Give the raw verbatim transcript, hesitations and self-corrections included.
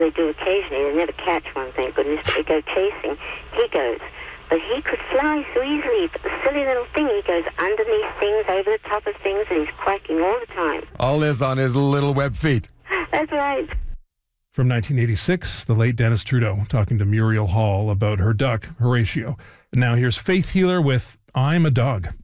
They do occasionally. They never catch one, thank goodness, but they go chasing. He goes. But he could fly so easily, but the silly little thing, he goes underneath things, over the top of things, and he's quacking all the time. All this on his little web feet. That's right. From nineteen eighty-six, the late Dennis Trudeau talking to Muriel Hall about her duck, Horatio. And now here's Faith Healer with I'm a Dog.